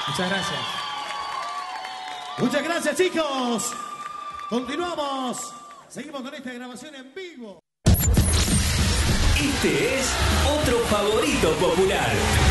Muchas gracias. Muchas gracias, chicos. Continuamos. Seguimos con esta grabación en vivo. Este es otro favorito popular.